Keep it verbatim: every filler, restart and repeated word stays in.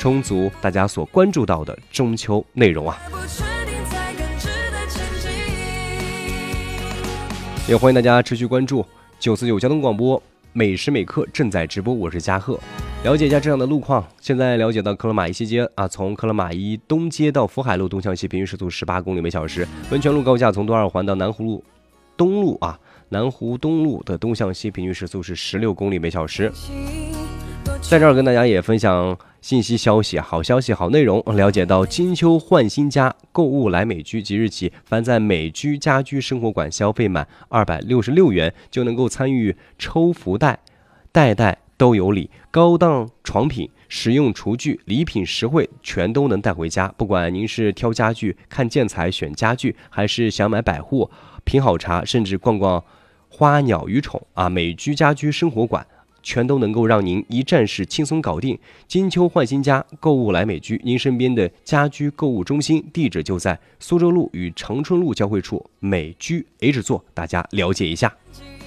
充足大家所关注到的中秋内容啊。也欢迎大家持续关注九四九交通广播，每时每刻正在直播，我是嘉贺。了解一下这样的路况，现在了解到克勒玛依西街啊，从克勒玛依东街到福海路东向西平均时速十八公里每小时，温泉路高架从东二环到南湖路东路啊，南湖东路的东向西平均时速是十六公里每小时。在这儿跟大家也分享信息消息，好消息好内容。了解到金秋换新家，购物来美居，即日起凡在美居家居生活馆消费满二百六十六元，就能够参与抽福袋，袋袋都有礼，高档床品、实用厨具、礼品实惠，全都能带回家。不管您是挑家具、看建材、选家具，还是想买百货、品好茶，甚至逛逛花鸟鱼虫啊，美居家居生活馆全都能够让您一站式轻松搞定。金秋换新家，购物来美居，您身边的家居购物中心，地址就在苏州路与长春路交汇处美居 H 座，大家了解一下。